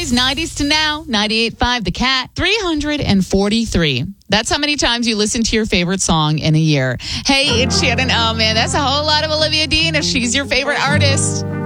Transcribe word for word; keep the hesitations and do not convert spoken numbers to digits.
nineties, nineties to now, ninety-eight point five The Cat, three hundred forty-three. That's how many times you listen to your favorite song in a year. Hey, it's Shannon. Oh, man, that's a whole lot of Olivia Dean if she's your favorite artist.